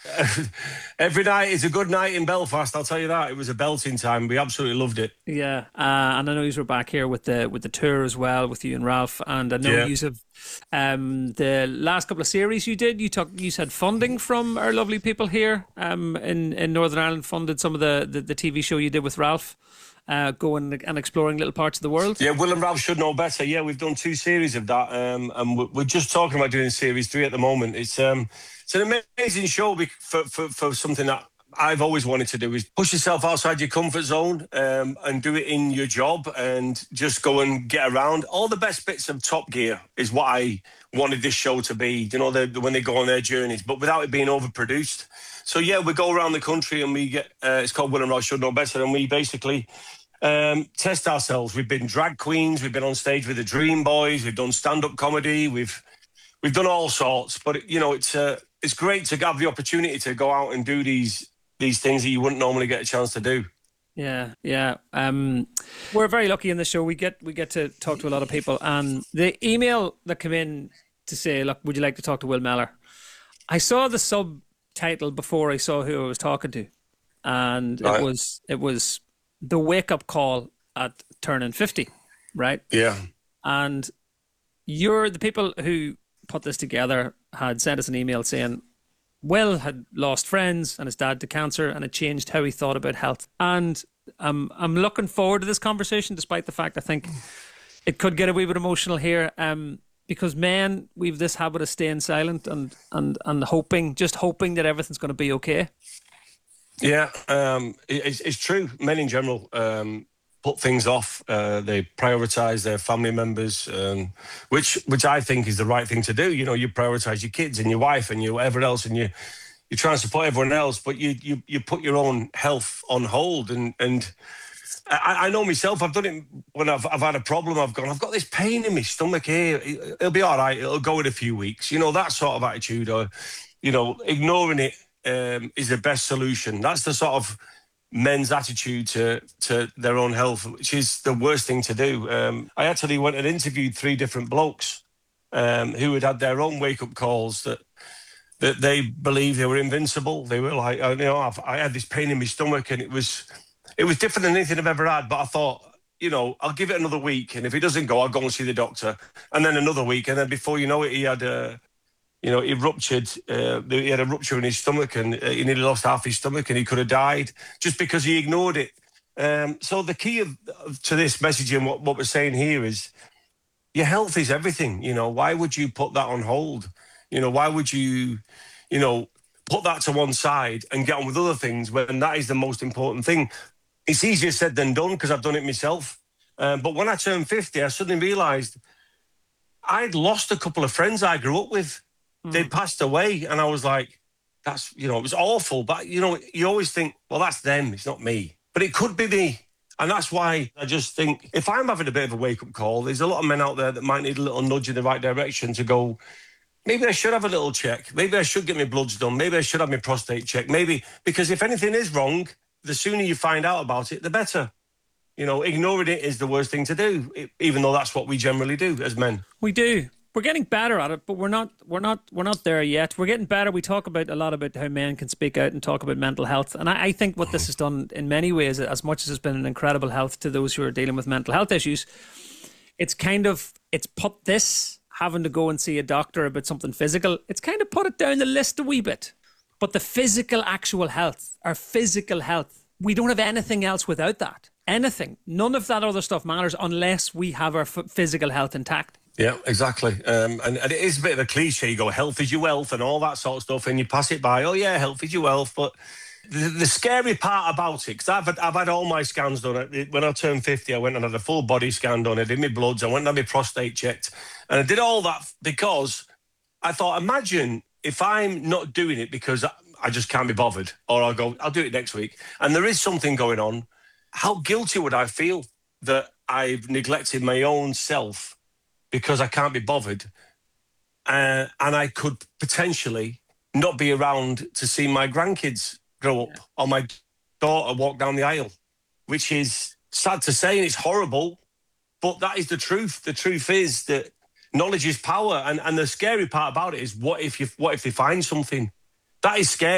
Every night is a good night in Belfast, I'll tell you that. It was a belting time. We absolutely loved it. Yeah, and I know you were back here with the tour as well with you and Ralph, and I know Yeah. you have the last couple of series you did. You said funding from our lovely people here in Northern Ireland funded some of the TV show you did with Ralph, going and exploring little parts of the world. Yeah, Will and Ralph should know better. Yeah, we've done 2 series of that, and we're just talking about doing series 3 at the moment. It's an amazing show for something that I've always wanted to do, is push yourself outside your comfort zone, and do it in your job and just go and get around. All the best bits of Top Gear is what I wanted this show to be, you know, when they go on their journeys, but without it being overproduced. So yeah, we go around the country and we get, it's called Will and Ralph Should Know Better, and we basically test ourselves. We've been drag queens, we've been on stage with the Dream Boys, we've done stand-up comedy, we've done all sorts. But you know, it's great to have the opportunity to go out and do these things that you wouldn't normally get a chance to do. Yeah, yeah. We're very lucky in this show. We get to talk to a lot of people, and the email that came in to say, "Look, would you like to talk to Will Mellor?" I saw the subtitle before I saw who I was talking to, and Right. it was the wake up call at turning 50, right? Yeah. And the people who put this together had sent us an email saying Will had lost friends and his dad to cancer, and it changed how he thought about health. And I'm looking forward to this conversation, despite the fact I think it could get a wee bit emotional here. Because men, we've this habit of staying silent and hoping that everything's going to be okay. Yeah, it's true. Men in general put things off. They prioritise their family members, which I think is the right thing to do. You know, you prioritise your kids and your wife and whatever else, and you try and support everyone else, but you put your own health on hold. And I know myself. I've done it when I've had a problem. I've got this pain in my stomach here. It'll be all right. It'll go in a few weeks. You know, that sort of attitude, or you know, ignoring it is the best solution. That's the sort of men's attitude to their own health, which is the worst thing to do. I actually went and interviewed 3 different blokes who had their own wake-up calls that they believed they were invincible. They were like, you know, I had this pain in my stomach, and it was different than anything I've ever had. But I thought, you know, I'll give it another week, and if it doesn't go, I'll go and see the doctor. And then another week, and then before you know it, he had you know, he ruptured. He had a rupture in his stomach, and he nearly lost half his stomach, and he could have died just because he ignored it. So the key to this message and what we're saying here is, your health is everything. You know, why would you put that on hold? You know, why would you, you know, put that to one side and get on with other things when that is the most important thing? It's easier said than done, because I've done it myself. But when I turned 50, I suddenly realised I'd lost a couple of friends I grew up with. They'd passed away, and I was like, that's, you know, it was awful. But, you know, you always think, well, that's them, it's not me. But it could be me. And that's why I just think, if I'm having a bit of a wake-up call, there's a lot of men out there that might need a little nudge in the right direction to go, maybe I should have a little check. Maybe I should get my bloods done. Maybe I should have my prostate checked. Maybe, because if anything is wrong, the sooner you find out about it, the better. You know, ignoring it is the worst thing to do, even though that's what we generally do as men. We do. We're getting better at it, but we're not there yet. We're getting better. We talk about a lot about how men can speak out and talk about mental health. And I think what this has done in many ways, as much as it's been an incredible help to those who are dealing with mental health issues, it's put this, having to go and see a doctor about something physical, it's kind of put it down the list a wee bit. But the physical, actual health, our physical health, we don't have anything else without that. Anything. None of that other stuff matters unless we have our physical health intact. Yeah, exactly. And it is a bit of a cliche. You go, health is your wealth and all that sort of stuff, and you pass it by. Oh, yeah, health is your wealth. But the scary part about it, because I've had all my scans done. When I turned 50, I went and had a full body scan done. I did my bloods. I went and had my prostate checked. And I did all that because I thought, imagine if I'm not doing it because I just can't be bothered, or I'll do it next week, and there is something going on, how guilty would I feel that I've neglected my own self because I can't be bothered, and I could potentially not be around to see my grandkids grow up, or my daughter walk down the aisle, which is sad to say, and it's horrible, but that is the truth. The truth is that knowledge is power, and the scary part about it is, what if they find something? That is scary.